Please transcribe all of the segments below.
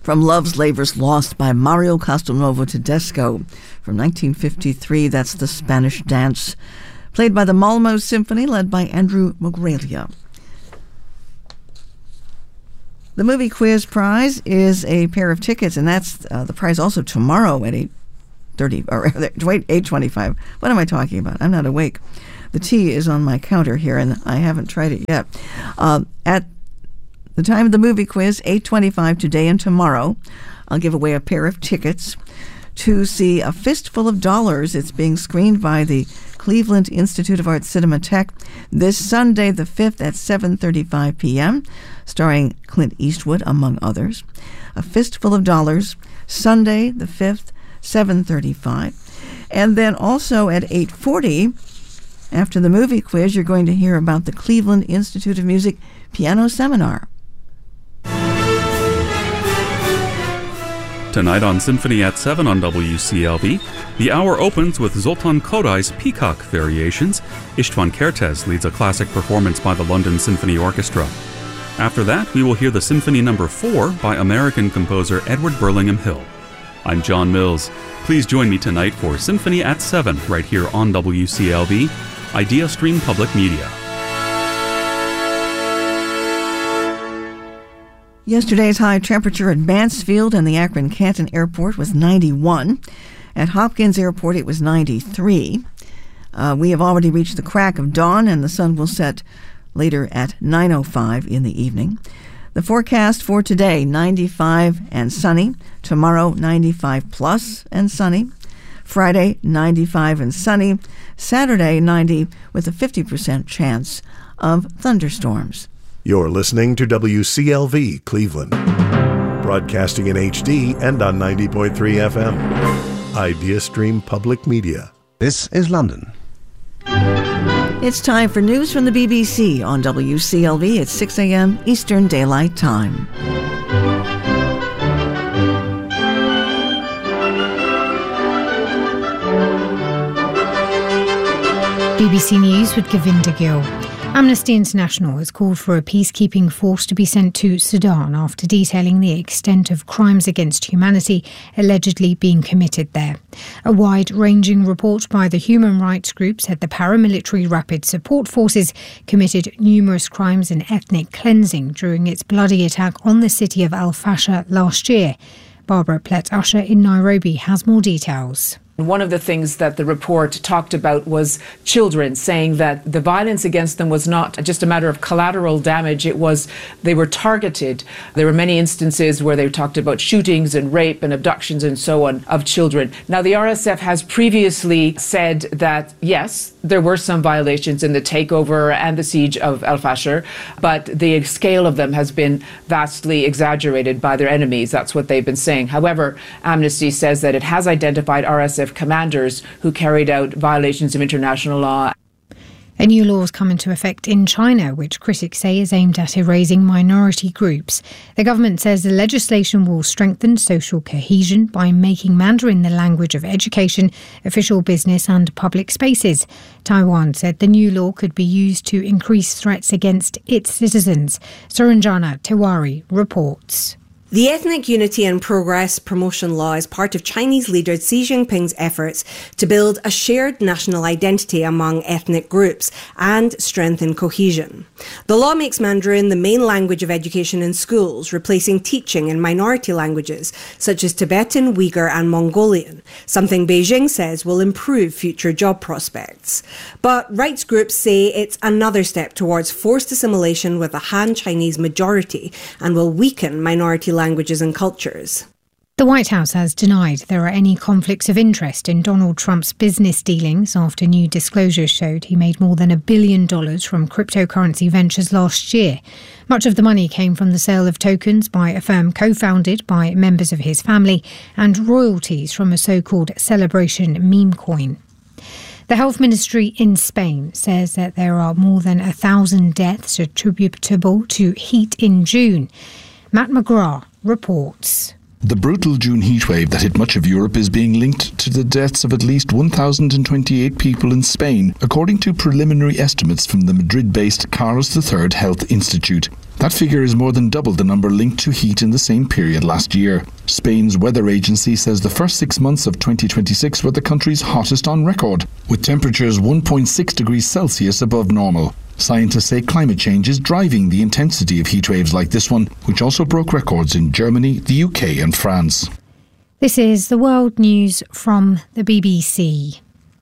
From Love's Labour's Lost by Mario Castelnuovo Tedesco. From 1953, that's the Spanish Dance, played by the Malmo Symphony, led by Andrew Magralia. The Movie Quiz Prize is a pair of tickets, and that's the prize also tomorrow at 8:25. What am I talking about? I'm not awake. The tea is on my counter here, and I haven't tried it yet. At the time of the movie quiz, 8:25 today and tomorrow, I'll give away a pair of tickets to see A Fistful of Dollars. It's being screened by the Cleveland Institute of Art Cinematheque this Sunday the 5th at 7:35 p.m., starring Clint Eastwood, among others. A Fistful of Dollars, Sunday the 5th, 7:35. And then also at 8:40, after the movie quiz, you're going to hear about the Cleveland Institute of Music Piano Seminar. Tonight on Symphony at 7 on WCLV, the hour opens with Zoltan Kodai's Peacock Variations. István Kertész leads a classic performance by the London Symphony Orchestra. After that, we will hear the Symphony No. 4 by American composer Edward Burlingham Hill. I'm John Mills. Please join me tonight for Symphony at 7 right here on WCLV, Idea Stream Public Media. Yesterday's high temperature at Mansfield and the Akron-Canton Airport was 91. At Hopkins Airport, it was 93. We have already reached the crack of dawn, and the sun will set later at 9:05 in the evening. The forecast for today, 95 and sunny. Tomorrow, 95 plus and sunny. Friday, 95 and sunny. Saturday, 90 with a 50% chance of thunderstorms. You're listening to WCLV Cleveland, broadcasting in HD and on 90.3 FM. Idea Stream Public Media. This is London. It's time for news from the BBC on WCLV at 6 a.m. Eastern Daylight Time. BBC News with Govinda Gill. Amnesty International has called for a peacekeeping force to be sent to Sudan after detailing the extent of crimes against humanity allegedly being committed there. A wide-ranging report by the human rights group said the paramilitary Rapid Support Forces committed numerous crimes and ethnic cleansing during its bloody attack on the city of Al Fasher last year. Barbara Plett-Usher in Nairobi has more details. One of the things that the report talked about was children, saying that the violence against them was not just a matter of collateral damage, it was they were targeted. There were many instances where they talked about shootings and rape and abductions and so on of children. Now, the RSF has previously said that, yes, there were some violations in the takeover and the siege of Al Fasher, but the scale of them has been vastly exaggerated by their enemies. That's what they've been saying. However, Amnesty says that it has identified RSF commanders who carried out violations of international law. A new law has come into effect in China, which critics say is aimed at erasing minority groups. The government says the legislation will strengthen social cohesion by making Mandarin the language of education, official business and public spaces. Taiwan said the new law could be used to increase threats against its citizens. Suranjana Tiwari reports. The Ethnic Unity and Progress Promotion Law is part of Chinese leader Xi Jinping's efforts to build a shared national identity among ethnic groups and strengthen cohesion. The law makes Mandarin the main language of education in schools, replacing teaching in minority languages such as Tibetan, Uyghur and Mongolian, something Beijing says will improve future job prospects. But rights groups say it's another step towards forced assimilation with a Han Chinese majority and will weaken minority languages and cultures. The White House has denied there are any conflicts of interest in Donald Trump's business dealings after new disclosures showed he made more than $1 billion from cryptocurrency ventures last year. Much of the money came from the sale of tokens by a firm co-founded by members of his family and royalties from a so-called celebration meme coin. The Health Ministry in Spain says that there are more than 1,000 deaths attributable to heat in June. Matt McGrath reports. The brutal June heatwave that hit much of Europe is being linked to the deaths of at least 1,028 people in Spain, according to preliminary estimates from the Madrid-based Carlos III Health Institute. That figure is more than double the number linked to heat in the same period last year. Spain's weather agency says the first 6 months of 2026 were the country's hottest on record, with temperatures 1.6 degrees Celsius above normal. Scientists say climate change is driving the intensity of heat waves like this one, which also broke records in Germany, the UK and France. This is the World News from the BBC.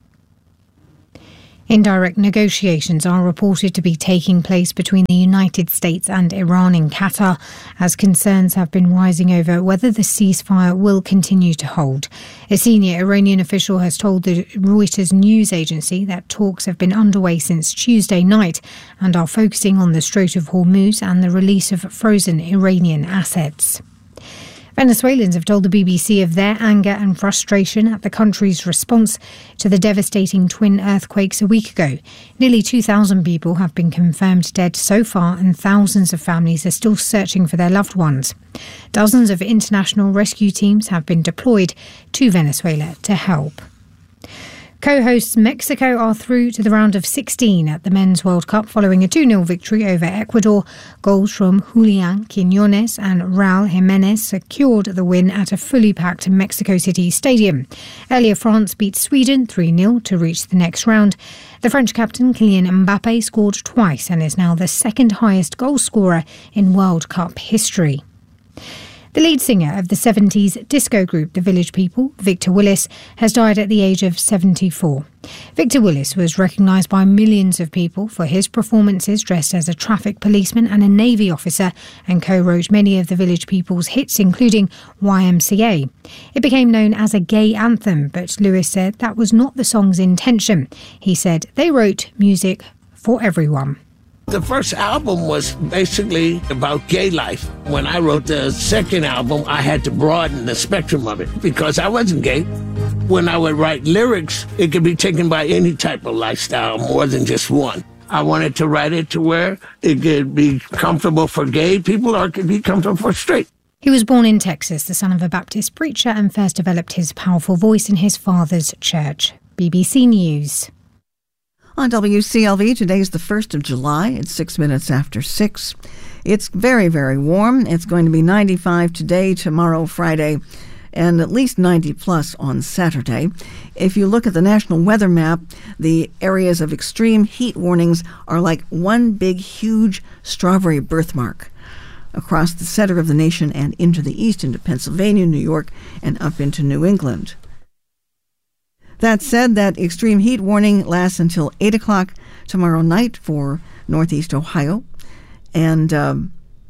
Indirect negotiations are reported to be taking place between the United States and Iran in Qatar, as concerns have been rising over whether the ceasefire will continue to hold. A senior Iranian official has told the Reuters news agency that talks have been underway since Tuesday night and are focusing on the Strait of Hormuz and the release of frozen Iranian assets. Venezuelans have told the BBC of their anger and frustration at the country's response to the devastating twin earthquakes a week ago. Nearly 2,000 people have been confirmed dead so far, and thousands of families are still searching for their loved ones. Dozens of international rescue teams have been deployed to Venezuela to help. Co-hosts Mexico are through to the round of 16 at the Men's World Cup following a 2-0 victory over Ecuador. Goals from Julian Quiñones and Raúl Jiménez secured the win at a fully packed Mexico City stadium. Earlier, France beat Sweden 3-0 to reach the next round. The French captain Kylian Mbappé scored twice and is now the second highest goal scorer in World Cup history. The lead singer of the 70s disco group The Village People, Victor Willis, has died at the age of 74. Victor Willis was recognised by millions of people for his performances dressed as a traffic policeman and a Navy officer, and co-wrote many of The Village People's hits, including YMCA. It became known as a gay anthem, but Lewis said that was not the song's intention. He said they wrote music for everyone. The first album was basically about gay life. When I wrote the second album, I had to broaden the spectrum of it because I wasn't gay. When I would write lyrics, it could be taken by any type of lifestyle, more than just one. I wanted to write it to where it could be comfortable for gay people or it could be comfortable for straight. He was born in Texas, the son of a Baptist preacher, and first developed his powerful voice in his father's church. BBC News. On WCLV, today's the 1st of July. It's 6 minutes after 6. It's very, very warm. It's going to be 95 today, tomorrow, Friday, and at least 90 plus on Saturday. If you look at the national weather map, the areas of extreme heat warnings are like one big, huge strawberry birthmark across the center of the nation and into the east, into Pennsylvania, New York, and up into New England. That said, that extreme heat warning lasts until 8 o'clock tomorrow night for Northeast Ohio. And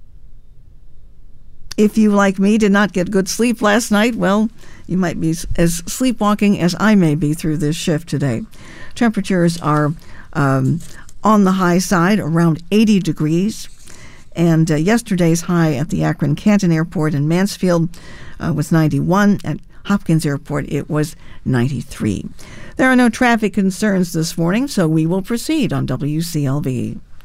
if you, like me, did not get good sleep last night, well, you might be as sleepwalking as I may be through this shift today. Temperatures are on the high side, around 80 degrees. And yesterday's high at the Akron-Canton Airport in Mansfield was 91. At Hopkins Airport, it was 93. There are no traffic concerns this morning, so we will proceed on WCLV.